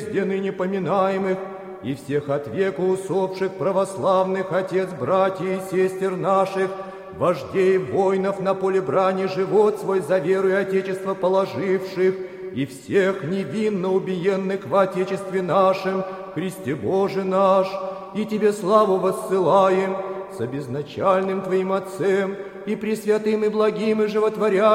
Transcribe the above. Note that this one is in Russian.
везде ныне поминаемых, и всех от века усопших православных отец, братьев и сестер наших, вождей воинов на поле брани, живот свой за веру и Отечество положивших, и всех невинно убиенных в Отечестве нашем, Христе Боже наш, и Тебе славу воссылаем, с обезначальным Твоим Отцем, и пресвятым, и благим, и животворящим,